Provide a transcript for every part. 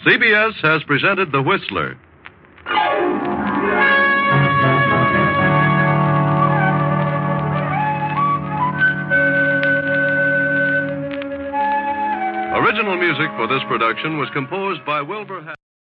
CBS has presented The Whistler. Original music for this production was composed by Wilbur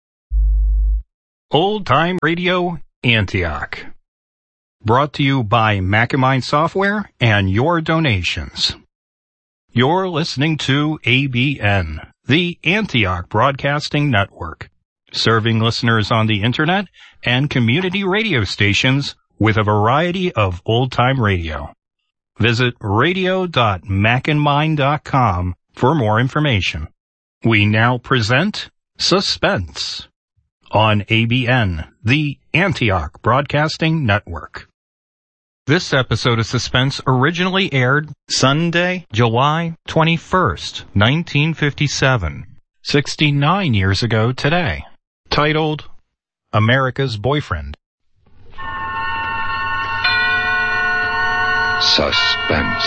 Old Time Radio, Antioch. Brought to you by Macamine Software and your donations. You're listening to ABN, the Antioch Broadcasting Network, serving listeners on the Internet and community radio stations with a variety of old-time radio. Visit radio.macandmine.com for more information. We now present Suspense on ABN, the Antioch Broadcasting Network. This episode of Suspense originally aired Sunday, July 21st, 1957, 69 years ago today, titled America's Boyfriend. Suspense.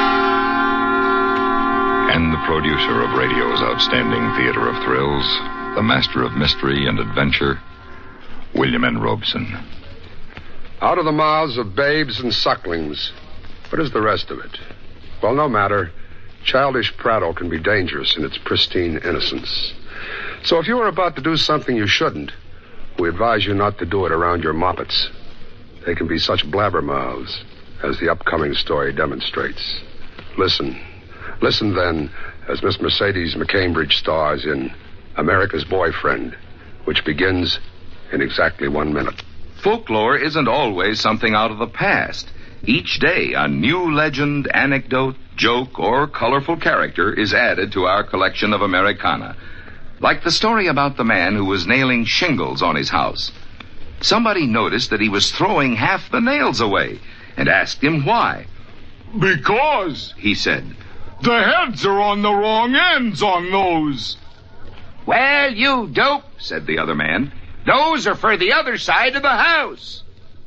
And the producer of radio's outstanding theater of thrills, the master of mystery and adventure, William N. Robeson. Out of the mouths of babes and sucklings. What is the rest of it? Well, no matter. Childish prattle can be dangerous in its pristine innocence. So if you are about to do something you shouldn't, we advise you not to do it around your moppets. They can be such blabbermouths, as the upcoming story demonstrates. Listen. Listen, then, as Miss Mercedes McCambridge stars in America's Boyfriend, which begins in exactly 1 minute. Folklore isn't always something out of the past. Each day, a new legend, anecdote, joke, or colorful character is added to our collection of Americana. Like the story about the man who was nailing shingles on his house. Somebody noticed that he was throwing half the nails away and asked him why. Because, he said, the heads are on the wrong ends on those. Well, you dope, said the other man. Those are for the other side of the house.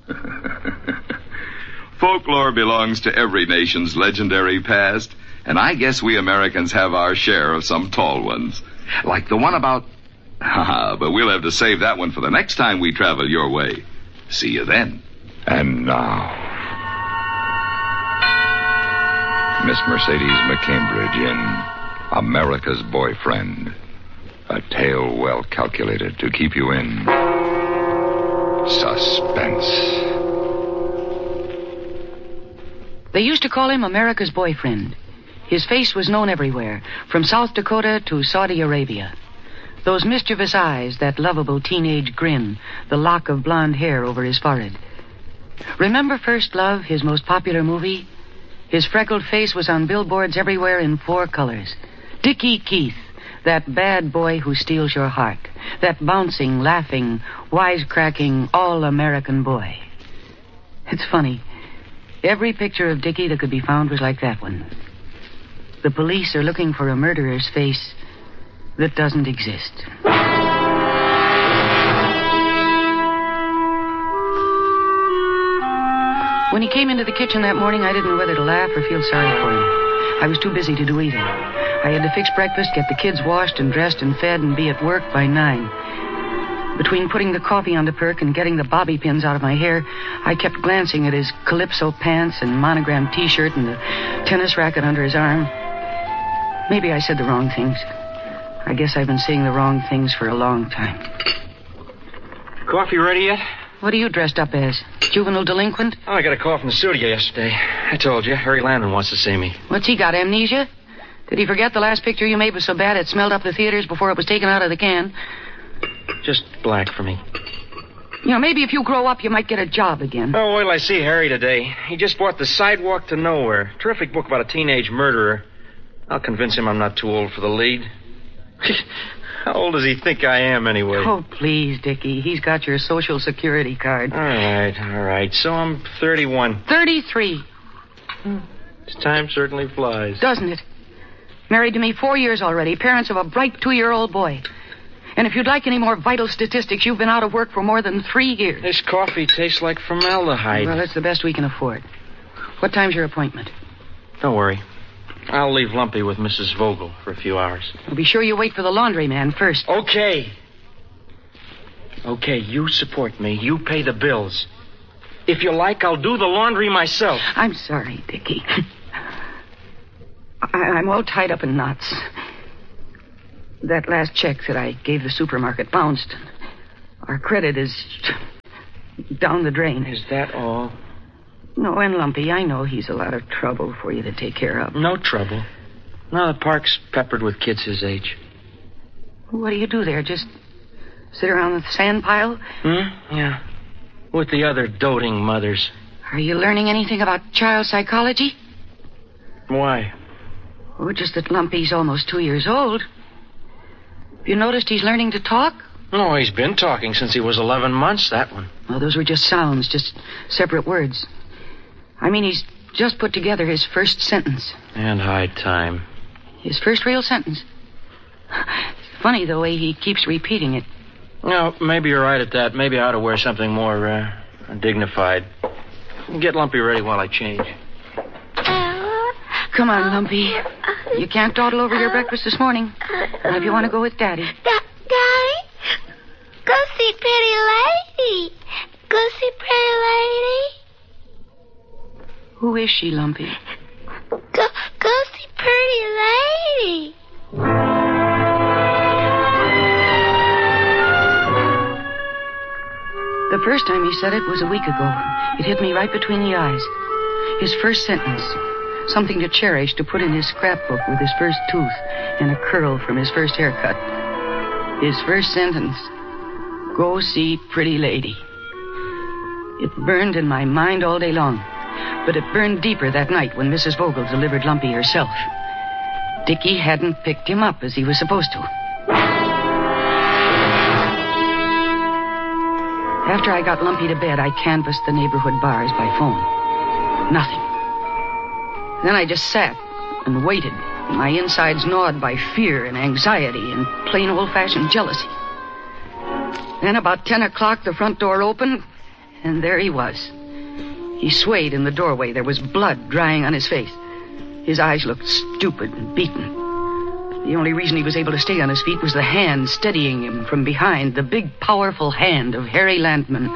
Folklore belongs to every nation's legendary past, and I guess we Americans have our share of some tall ones. Like the one about... but we'll have to save that one for the next time we travel your way. See you then. And now, Miss Mercedes McCambridge in America's Boyfriend. A tale well calculated to keep you in suspense. They used to call him America's Boyfriend. His face was known everywhere, from South Dakota to Saudi Arabia. Those mischievous eyes, that lovable teenage grin, the lock of blonde hair over his forehead. Remember First Love, his most popular movie? His freckled face was on billboards everywhere in 4 colors. Dickie Keith. That bad boy who steals your heart. That bouncing, laughing, wisecracking, all-American boy. It's funny. Every picture of Dickie that could be found was like that one. The police are looking for a murderer's face that doesn't exist. When he came into the kitchen that morning, I didn't know whether to laugh or feel sorry for him. I was too busy to do either. I had to fix breakfast, get the kids washed and dressed and fed, and be at work by 9. Between putting the coffee on the perk and getting the bobby pins out of my hair, I kept glancing at his calypso pants and monogrammed T-shirt and the tennis racket under his arm. Maybe I said the wrong things. I guess I've been saying the wrong things for a long time. Coffee ready yet? What are you dressed up as? Juvenile delinquent? Oh, I got a call from the studio yesterday. I told you, Harry Landon wants to see me. What's he got, amnesia? Did he forget the last picture you made was so bad it smelled up the theaters before it was taken out of the can? Just black for me. You know, maybe if you grow up, you might get a job again. Oh, wait till I see Harry today. He just bought The Sidewalk to Nowhere. Terrific book about a teenage murderer. I'll convince him I'm not too old for the lead. How old does he think I am, anyway? Oh, please, Dickie. He's got your Social Security card. All right. So I'm 31. 33. Time certainly flies. Doesn't it? Married to me 4 years already. Parents of a bright 2-year-old boy. And if you'd like any more vital statistics, you've been out of work for more than 3 years. This coffee tastes like formaldehyde. Well, that's the best we can afford. What time's your appointment? Don't worry. I'll leave Lumpy with Mrs. Vogel for a few hours. Well, be sure you wait for the laundryman first. Okay. Okay, you support me. You pay the bills. If you like, I'll do the laundry myself. I'm sorry, Dickie. I'm all tied up in knots. That last check that I gave the supermarket bounced. Our credit is down the drain. Is that all? No, and Lumpy, I know he's a lot of trouble for you to take care of. No trouble. No, the park's peppered with kids his age. What do you do there? Just sit around the sand pile? Yeah. With the other doting mothers. Are you learning anything about child psychology? Why? Oh, just that Lumpy's almost 2 years old. Have you noticed he's learning to talk? No, he's been talking since he was 11 months, that one. Well, those were just sounds, just separate words. I mean, he's just put together his first sentence. And high time. His first real sentence. It's funny the way he keeps repeating it. No, maybe you're right at that. Maybe I ought to wear something more dignified. Get Lumpy ready while I change. Come on, Lumpy. You can't dawdle over your breakfast this morning. Now, if you want to go with Daddy. Daddy? Go see Pretty Lady. Go see Pretty Lady. Who is she, Lumpy? Go see Pretty Lady. The first time he said it was a week ago. It hit me right between the eyes. His first sentence. Something to cherish, to put in his scrapbook with his first tooth and a curl from his first haircut. His first sentence. Go see Pretty Lady. It burned in my mind all day long. But it burned deeper that night when Mrs. Vogel delivered Lumpy herself. Dickie hadn't picked him up as he was supposed to. After I got Lumpy to bed, I canvassed the neighborhood bars by phone. Nothing. Then I just sat and waited, my insides gnawed by fear and anxiety and plain old-fashioned jealousy. Then about 10 o'clock, the front door opened, and there he was. He swayed in the doorway. There was blood drying on his face. His eyes looked stupid and beaten. The only reason he was able to stay on his feet was the hand steadying him from behind, the big, powerful hand of Harry Landman.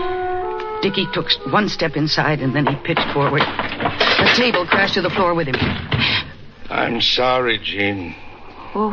Dickie took one step inside, and then he pitched forward. The table crashed to the floor with him. I'm sorry, Jean. Oh,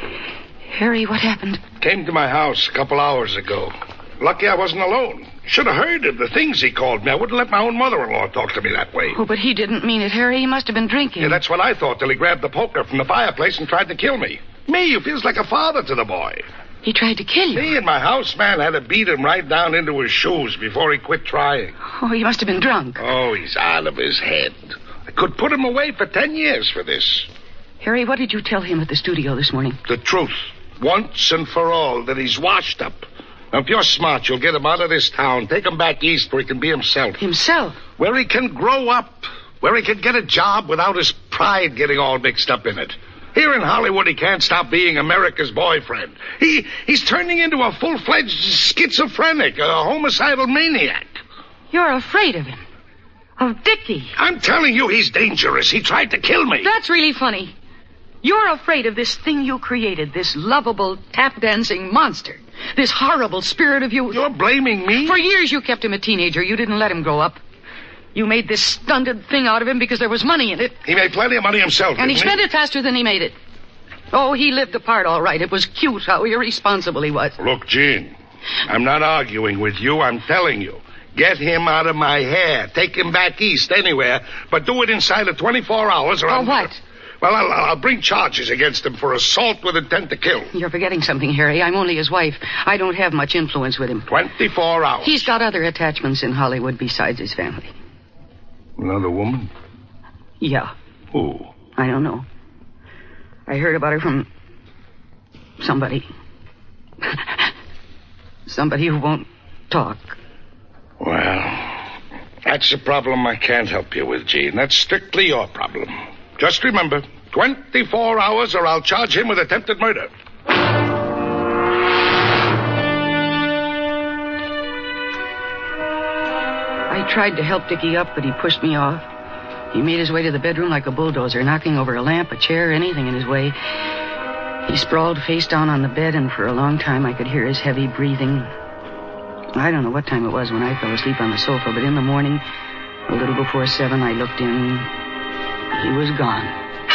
Harry, what happened? Came to my house a couple hours ago. Lucky I wasn't alone. Should have heard of the things he called me. I wouldn't let my own mother-in-law talk to me that way. Oh, but he didn't mean it, Harry. He must have been drinking. Yeah, that's what I thought till he grabbed the poker from the fireplace and tried to kill me. Me, who feels like a father to the boy. He tried to kill you? Me and my houseman had to beat him right down into his shoes before he quit trying. Oh, he must have been drunk. Oh, he's out of his head. I could put him away for 10 years for this. Harry, what did you tell him at the studio this morning? The truth. Once and for all, that he's washed up. Now, if you're smart, you'll get him out of this town. Take him back east where he can be himself. Himself? Where he can grow up. Where he can get a job without his pride getting all mixed up in it. Here in Hollywood, he can't stop being America's boyfriend. He's turning into a full-fledged schizophrenic, a homicidal maniac. You're afraid of him. Of Dickie. I'm telling you, he's dangerous. He tried to kill me. That's really funny. You're afraid of this thing you created, this lovable, tap-dancing monster. This horrible spirit of youth. You're blaming me? For years you kept him a teenager. You didn't let him grow up. You made this stunted thing out of him because there was money in it. He made plenty of money himself, and he spent it faster than he made it. Oh, he lived the part all right. It was cute how irresponsible he was. Look, Jean, I'm not arguing with you. I'm telling you. Get him out of my hair. Take him back east, anywhere. But do it inside of 24 hours or For what? Well, I'll bring charges against him for assault with intent to kill. You're forgetting something, Harry. I'm only his wife. I don't have much influence with him. 24 hours. He's got other attachments in Hollywood besides his family. Another woman? Yeah. Who? I don't know. I heard about her from somebody. Somebody who won't talk. Well, that's a problem I can't help you with, Jean. That's strictly your problem. Just remember, 24 hours or I'll charge him with attempted murder. I tried to help Dickie up, but he pushed me off. He made his way to the bedroom like a bulldozer, knocking over a lamp, a chair, anything in his way. He sprawled face down on the bed, and for a long time I could hear his heavy breathing. I don't know what time it was when I fell asleep on the sofa, but in the morning, a little before 7, I looked in. He was gone.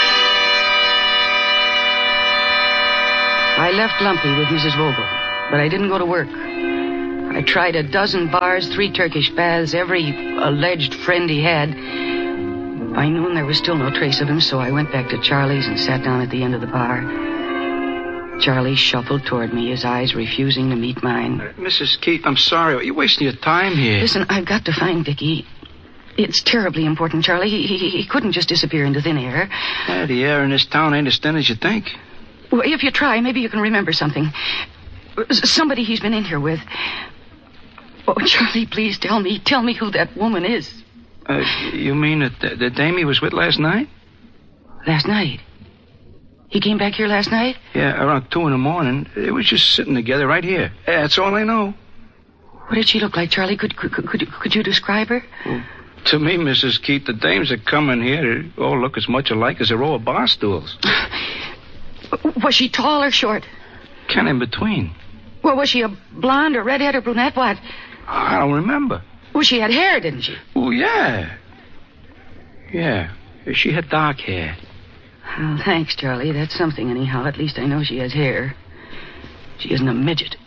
I left Lumpy with Mrs. Vogel, but I didn't go to work. I tried a dozen bars, 3 Turkish baths, every alleged friend he had. By noon, there was still no trace of him, so I went back to Charlie's and sat down at the end of the bar. Charlie shuffled toward me, his eyes refusing to meet mine. Mrs. Keith, I'm sorry. You're wasting your time here. Listen, I've got to find Dickie. It's terribly important, Charlie. He couldn't just disappear into thin air. The air in this town ain't as thin as you think. Well, if you try, maybe you can remember something. Somebody he's been in here with. Oh, Charlie, please tell me. Tell me who that woman is. You mean the dame he was with last night? Last night? He came back here last night? Yeah, around 2 a.m. They was just sitting together right here. That's all I know. What did she look like, Charlie? Could you describe her? Well, to me, Mrs. Keith, the dames that come in here all look as much alike as a row of bar stools. Was she tall or short? Kind of in between. Well, was she a blonde or redhead or brunette? What? I don't remember. Well, she had hair, didn't she? Oh, yeah. Yeah, she had dark hair. Well, thanks, Charlie. That's something, anyhow. At least I know she has hair. She isn't a midget.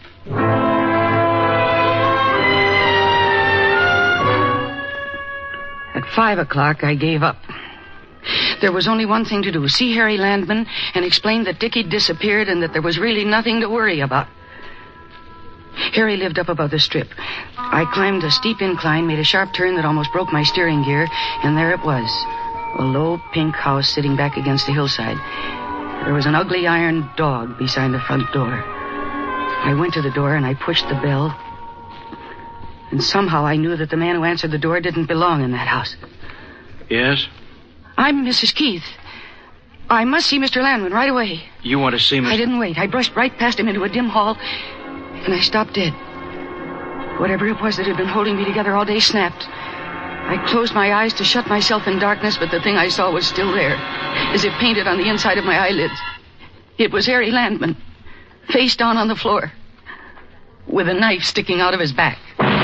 At 5 o'clock, I gave up. There was only one thing to do, see Harry Landman and explain that Dickie disappeared and that there was really nothing to worry about. Harry lived up above the strip. I climbed a steep incline, made a sharp turn that almost broke my steering gear, and there it was, a low pink house sitting back against the hillside. There was an ugly iron dog beside the front door. I went to the door and I pushed the bell, and somehow I knew that the man who answered the door didn't belong in that house. Yes? I'm Mrs. Keith. I must see Mr. Landman right away. You want to see Mr. I didn't wait. I brushed right past him into a dim hall, and I stopped dead. Whatever it was that had been holding me together all day snapped. I closed my eyes to shut myself in darkness, but the thing I saw was still there, as if painted on the inside of my eyelids. It was Harry Landman, face down on the floor, with a knife sticking out of his back.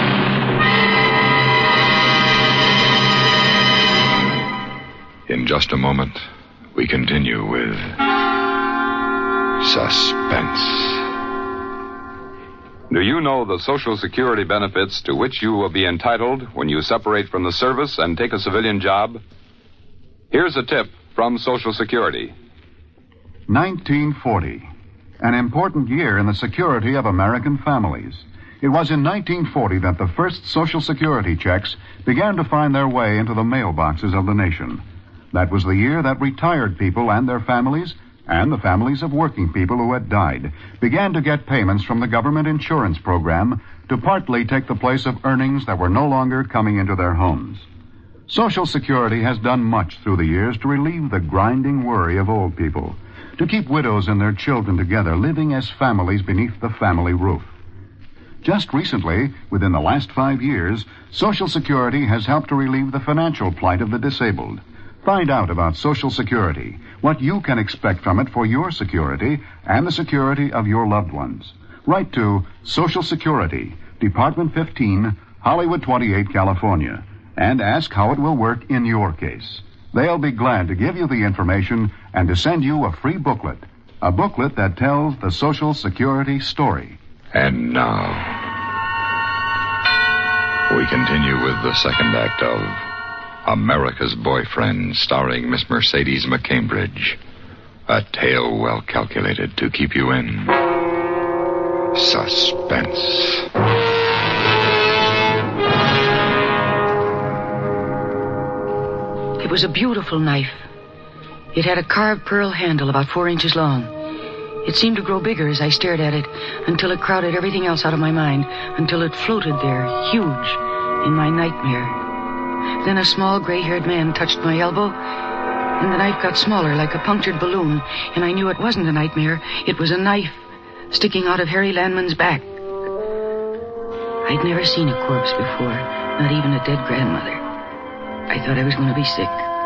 In just a moment, we continue with Suspense. Do you know the Social Security benefits to which you will be entitled when you separate from the service and take a civilian job? Here's a tip from Social Security. 1940, an important year in the security of American families. It was in 1940 that the first Social Security checks began to find their way into the mailboxes of the nation. That was the year that retired people and their families, and the families of working people who had died, began to get payments from the government insurance program to partly take the place of earnings that were no longer coming into their homes. Social Security has done much through the years to relieve the grinding worry of old people, to keep widows and their children together, living as families beneath the family roof. Just recently, within the last 5 years, Social Security has helped to relieve the financial plight of the disabled. Find out about Social Security, what you can expect from it for your security and the security of your loved ones. Write to Social Security, Department 15, Hollywood 28, California, and ask how it will work in your case. They'll be glad to give you the information and to send you a free booklet, a booklet that tells the Social Security story. And now, we continue with the second act of America's Boyfriend, starring Miss Mercedes McCambridge. A tale well calculated to keep you in suspense. It was a beautiful knife. It had a carved pearl handle about 4 inches long. It seemed to grow bigger as I stared at it, until it crowded everything else out of my mind, until it floated there, huge, in my nightmare. Then a small gray-haired man touched my elbow, and the knife got smaller, like a punctured balloon, and I knew it wasn't a nightmare. It was a knife sticking out of Harry Landman's back. I'd never seen a corpse before, not even a dead grandmother. I thought I was going to be sick.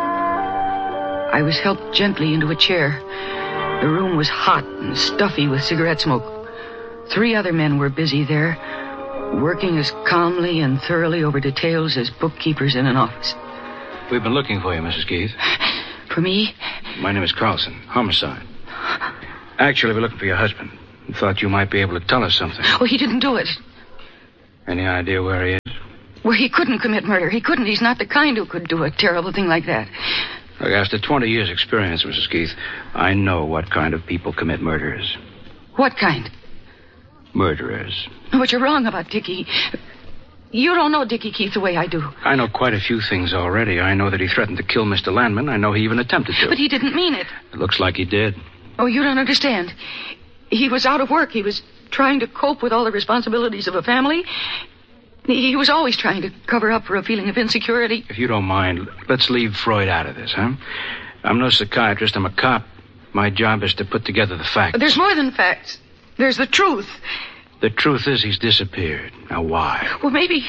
I was helped gently into a chair. The room was hot and stuffy with cigarette smoke. 3 other men were busy there, working as calmly and thoroughly over details as bookkeepers in an office. We've been looking for you, Mrs. Keith. For me? My name is Carlson. Homicide. Actually, we're looking for your husband. We thought you might be able to tell us something. Oh, he didn't do it. Any idea where he is? Well, he couldn't commit murder. He couldn't. He's not the kind who could do a terrible thing like that. Look, after 20 years' experience, Mrs. Keith, I know what kind of people commit murders. What kind? Murderers. But you're wrong about Dickie. You don't know Dickie Keith the way I do. I know quite a few things already. I know that he threatened to kill Mr. Landman. I know he even attempted to. But he didn't mean it. It looks like he did. Oh, you don't understand. He was out of work. He was trying to cope with all the responsibilities of a family. He was always trying to cover up for a feeling of insecurity. If you don't mind, let's leave Freud out of this, huh? I'm no psychiatrist. I'm a cop. My job is to put together the facts. There's more than facts. There's the truth. The truth is he's disappeared. Now, why? Well, maybe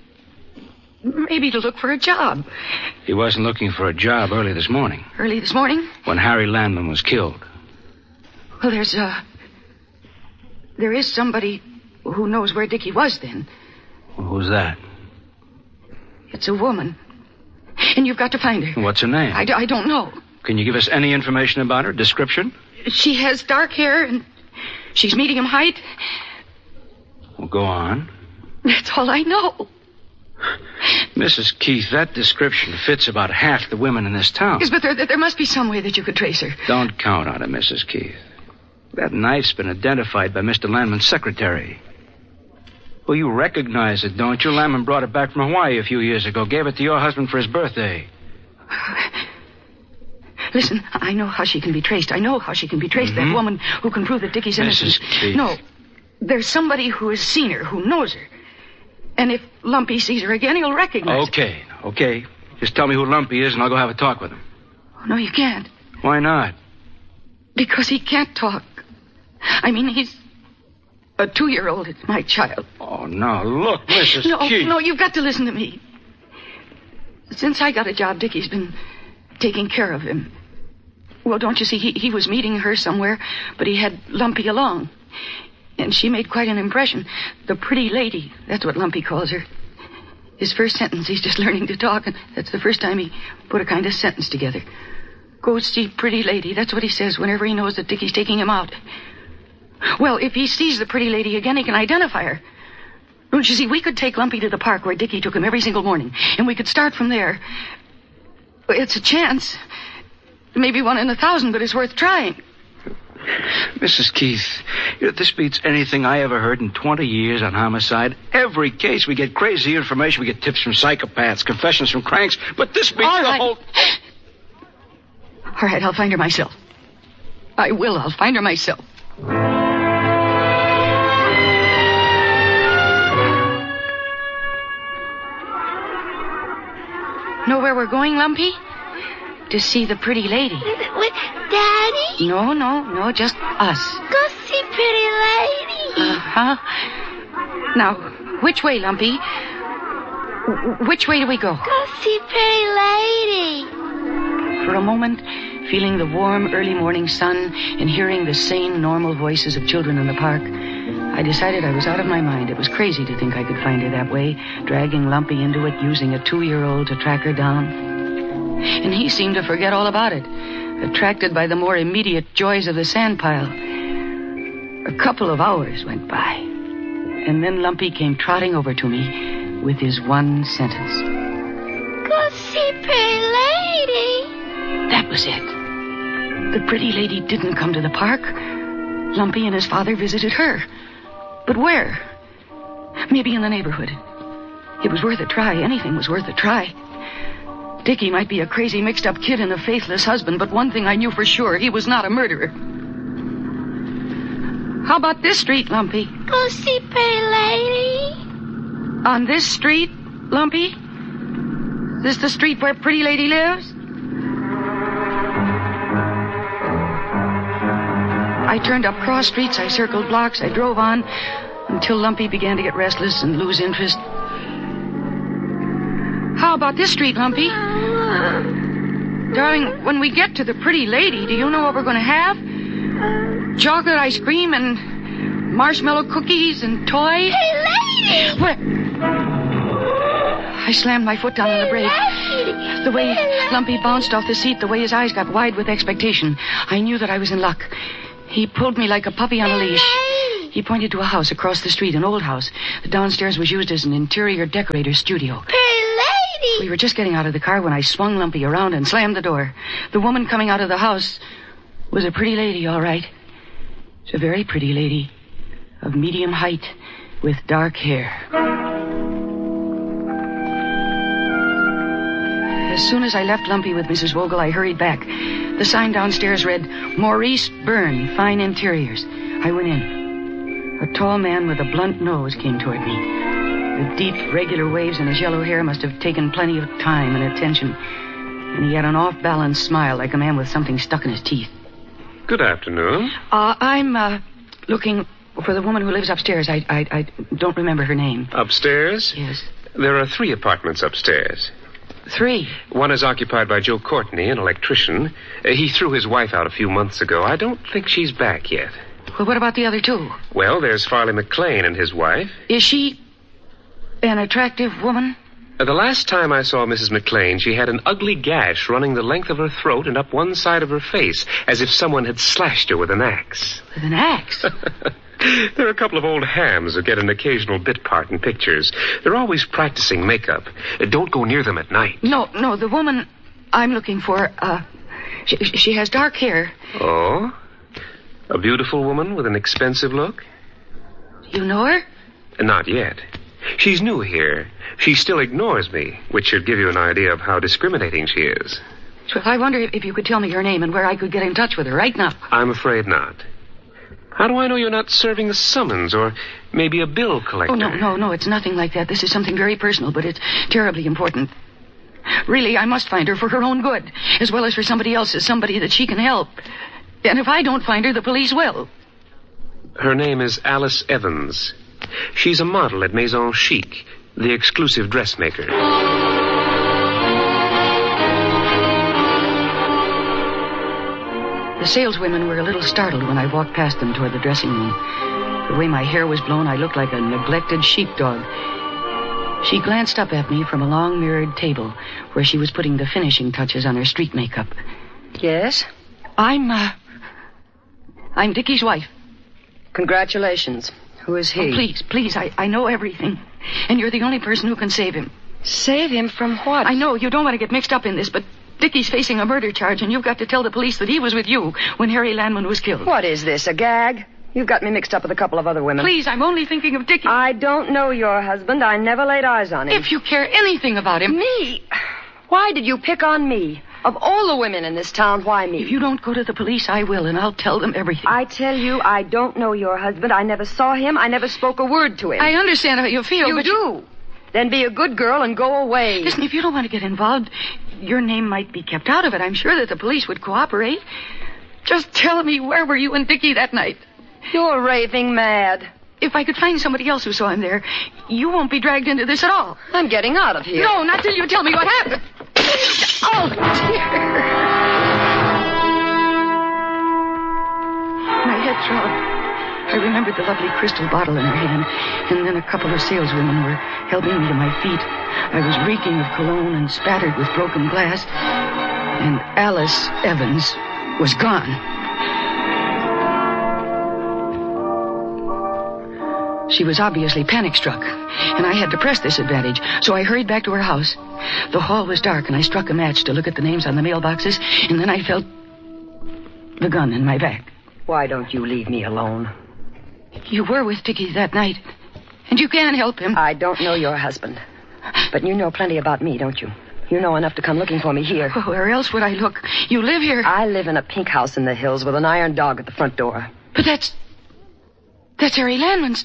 to look for a job. He wasn't looking for a job early this morning. Early this morning? When Harry Landman was killed. Well, there is somebody who knows where Dickie was then. Well, who's that? It's a woman. And you've got to find her. What's her name? I don't know. Can you give us any information about her? Description? She has dark hair and she's medium height. Well, go on. That's all I know. Mrs. Keith, that description fits about half the women in this town. Yes, but there must be some way that you could trace her. Don't count on it, Mrs. Keith. That knife's been identified by Mr. Landman's secretary. Well, you recognize it, don't you? Landman brought it back from Hawaii a few years ago. Gave it to your husband for his birthday. Listen, I know how she can be traced. That woman who can prove that Dickie's innocent. Mrs. Keith. No, there's somebody who has seen her, who knows her. And if Lumpy sees her again, he'll recognize her. Okay. Just tell me who Lumpy is and I'll go have a talk with him. No, you can't. Why not? Because he can't talk. I mean, he's a 2-year-old. It's my child. Oh, now, look, Mrs. Keith. No, you've got to listen to me. Since I got a job, Dickie's been taking care of him. Well, don't you see, he was meeting her somewhere, but he had Lumpy along. And she made quite an impression. The pretty lady, that's what Lumpy calls her. His first sentence, he's just learning to talk, and that's the first time he put a kind of sentence together. Go see pretty lady, that's what he says whenever he knows that Dickie's taking him out. Well, if he sees the pretty lady again, he can identify her. Don't you see, we could take Lumpy to the park where Dickie took him every single morning, and we could start from there. It's a chance. Maybe 1 in 1,000, but it's worth trying. Mrs. Keith, this beats anything I ever heard in 20 years on homicide. Every case, we get crazy information. We get tips from psychopaths, confessions from cranks. But this beats All the right. whole... All right, I'll find her myself. I will. I'll find her myself. Know where we're going, Lumpy? To see the pretty lady. With Daddy? No, just us. Go see pretty lady. Uh-huh. Now, which way, Lumpy? Which way do we go? Go see pretty lady. For a moment, feeling the warm early morning sun and hearing the sane, normal voices of children in the park, I decided I was out of my mind. It was crazy to think I could find her that way, dragging Lumpy into it, using a 2-year-old to track her down. And he seemed to forget all about it, attracted by the more immediate joys of the sand pile. A couple of hours went by, and then Lumpy came trotting over to me with his one sentence. Go see pretty lady. That was it. The pretty lady didn't come to the park. Lumpy and his father visited her. But where? Maybe in the neighborhood. It was worth a try. Anything was worth a try. Dickie might be a crazy, mixed-up kid and a faithless husband, but one thing I knew for sure, he was not a murderer. How about this street, Lumpy? Go see pretty lady. On this street, Lumpy? Is this the street where pretty lady lives? I turned up cross streets, I circled blocks, I drove on until Lumpy began to get restless and lose interest. How about this street, Lumpy? Darling, when we get to the Pretty Lady, do you know what we're going to have? Chocolate ice cream and marshmallow cookies and toys? Pretty Lady! What? I slammed my foot down on the brake. The way Lumpy bounced off the seat, the way his eyes got wide with expectation, I knew that I was in luck. He pulled me like a puppy on a leash. He pointed to a house across the street, an old house. The downstairs was used as an interior decorator's studio. Pretty Lady! We were just getting out of the car when I swung Lumpy around and slammed the door. The woman coming out of the house was a pretty lady, all right. It's a very pretty lady of medium height with dark hair. As soon as I left Lumpy with Mrs. Vogel, I hurried back. The sign downstairs read, Maurice Byrne, Fine Interiors. I went in. A tall man with a blunt nose came toward me. The deep, regular waves in his yellow hair must have taken plenty of time and attention. And he had an off-balance smile like a man with something stuck in his teeth. Good afternoon. I'm looking for the woman who lives upstairs. I don't remember her name. Upstairs? Yes. There are 3 apartments upstairs. 3? One is occupied by Joe Courtney, an electrician. He threw his wife out a few months ago. I don't think she's back yet. Well, what about the other 2? Well, there's Farley McLean and his wife. Is she an attractive woman? The last time I saw Mrs. McLean, she had an ugly gash running the length of her throat and up one side of her face, as if someone had slashed her with an axe. With an axe? There are a couple of old hams who get an occasional bit part in pictures. They're always practicing makeup. Don't go near them at night. No, the woman I'm looking for, she has dark hair. Oh? A beautiful woman with an expensive look? You know her? Not yet. She's new here. She still ignores me, which should give you an idea of how discriminating she is. Well, I wonder if you could tell me her name and where I could get in touch with her right now. I'm afraid not. How do I know you're not serving a summons or maybe a bill collector? Oh, no, it's nothing like that. This is something very personal, but it's terribly important. Really, I must find her for her own good, as well as for somebody else's, somebody that she can help. And if I don't find her, the police will. Her name is Alice Evans. She's a model at Maison Chic, the exclusive dressmaker. The saleswomen were a little startled when I walked past them toward the dressing room. The way my hair was blown, I looked like a neglected sheepdog. She glanced up at me from a long mirrored table where she was putting the finishing touches on her street makeup. Yes? I'm Dickie's wife. Congratulations. Who is he? Oh, please, I know everything. And you're the only person who can save him. Save him from what? I know you don't want to get mixed up in this, but Dickie's facing a murder charge, and you've got to tell the police that he was with you when Harry Landman was killed. What is this, a gag? You've got me mixed up with a couple of other women. Please, I'm only thinking of Dickie. I don't know your husband. I never laid eyes on him. If you care anything about him... Me? Why did you pick on me? Of all the women in this town, why me? If you don't go to the police, I will, and I'll tell them everything. I tell you, I don't know your husband. I never saw him. I never spoke a word to him. I understand how you feel, You do. Then be a good girl and go away. Listen, if you don't want to get involved, your name might be kept out of it. I'm sure that the police would cooperate. Just tell me, where were you and Dickie that night? You're raving mad. If I could find somebody else who saw him there, you won't be dragged into this at all. I'm getting out of here. No, not till you tell me what happened. Oh, dear. My head throbbed. I remembered the lovely crystal bottle in her hand, and then a couple of saleswomen were helping me to my feet. I was reeking of cologne and spattered with broken glass, and Alice Evans was gone. She was obviously panic-struck, and I had to press this advantage, so I hurried back to her house. The hall was dark, and I struck a match to look at the names on the mailboxes, and then I felt the gun in my back. Why don't you leave me alone? You were with Dickie that night, and you can help him. I don't know your husband, but you know plenty about me, don't you? You know enough to come looking for me here. Oh, where else would I look? You live here. I live in a pink house in the hills with an iron dog at the front door. But that's Harry Landman's.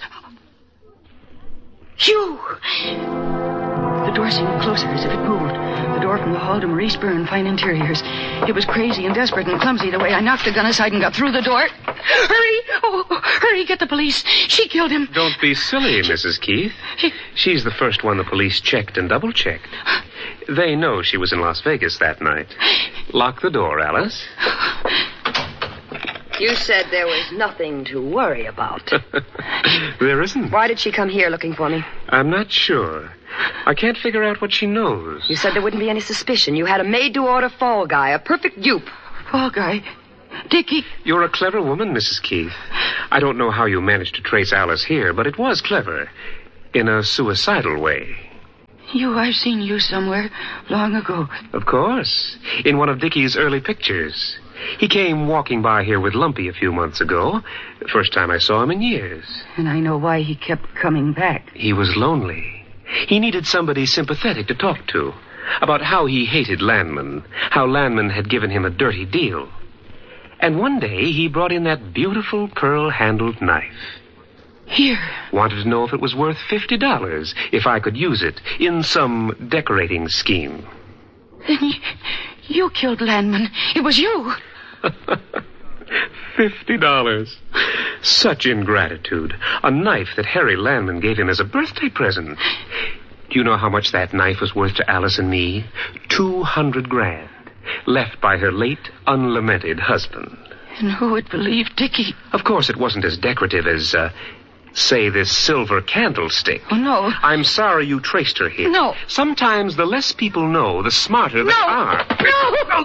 You! The door seemed closer, as if it moved. The door from the hall to Maurice Byrne, Fine Interiors. It was crazy and desperate and clumsy the way I knocked the gun aside and got through the door. Hurry! Oh, hurry, get the police. She killed him. Don't be silly, Mrs. Keith. She's the first one the police checked and double-checked. They know she was in Las Vegas that night. Lock the door, Alice. You said there was nothing to worry about. There isn't. Why did she come here looking for me? I'm not sure. I can't figure out what she knows. You said there wouldn't be any suspicion. You had a made-to-order fall guy, a perfect dupe. Fall guy? Dickie? You're a clever woman, Mrs. Keith. I don't know how you managed to trace Alice here, but it was clever. In a suicidal way. I've seen you somewhere long ago. Of course. In one of Dickie's early pictures. He came walking by here with Lumpy a few months ago. First time I saw him in years. And I know why he kept coming back. He was lonely. He needed somebody sympathetic to talk to. About how he hated Landman. How Landman had given him a dirty deal. And one day he brought in that beautiful pearl-handled knife. Here. Wanted to know if it was worth $50, if I could use it in some decorating scheme. Then you killed Landman. It was you. $50. Such ingratitude. A knife that Harry Landman gave him as a birthday present. Do you know how much that knife was worth to Alice and me? $200,000. Left by her late, unlamented husband. And who would believe Dickie? Of course, it wasn't as decorative as, say, this silver candlestick. Oh, no. I'm sorry you traced her here. No. Sometimes the less people know, the smarter they are. No!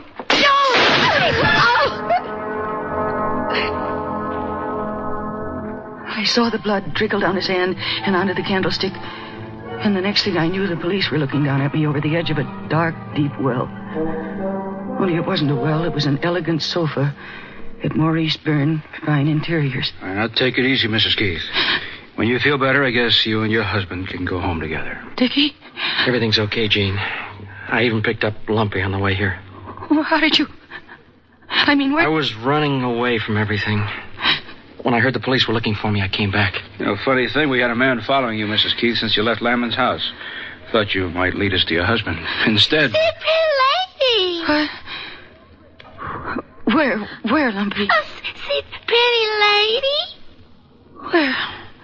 I saw the blood trickle down his hand and onto the candlestick. And the next thing I knew, the police were looking down at me over the edge of a dark, deep well. Only it wasn't a well. It was an elegant sofa at Maurice Byrne Fine Interiors. Now, take it easy, Mrs. Keith. When you feel better, I guess you and your husband can go home together. Dickie? Everything's okay, Gene. I even picked up Lumpy on the way here. Well, how did you... I mean, where... I was running away from everything. When I heard the police were looking for me, I came back. Funny thing, we had a man following you, Mrs. Keith, since you left Landman's house. Thought you might lead us to your husband. Instead... See, pretty lady. What? Where, Lumpy? Oh, see, pretty lady. Where?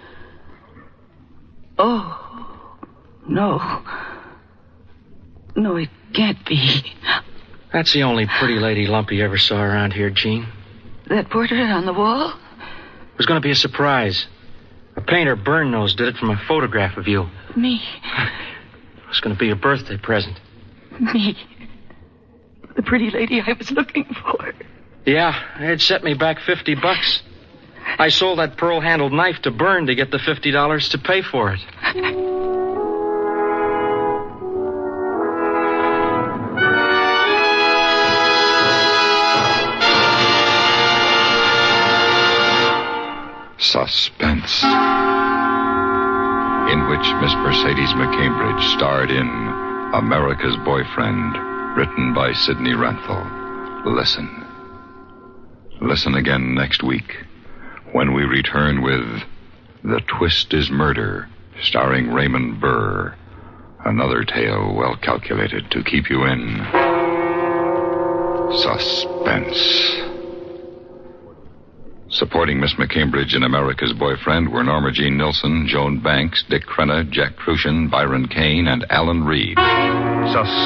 Oh, no. No, it can't be. That's the only pretty lady Lumpy ever saw around here, Gene. That portrait on the wall? It was going to be a surprise. A painter, Burnnose, did it from a photograph of you. Me? It was going to be your birthday present. Me? The pretty lady I was looking for. Yeah, it set me back $50. I sold that pearl-handled knife to Byrne to get the $50 to pay for it. Suspense, in which Miss Mercedes McCambridge starred in America's Boyfriend, written by Sidney Ranthal. Listen. Listen again next week when we return with The Twist is Murder, starring Raymond Burr. Another tale well calculated to keep you in suspense. Supporting Miss McCambridge in America's Boyfriend were Norma Jean Nilsson, Joan Banks, Dick Crenna, Jack Crucian, Byron Kane, and Alan Reed.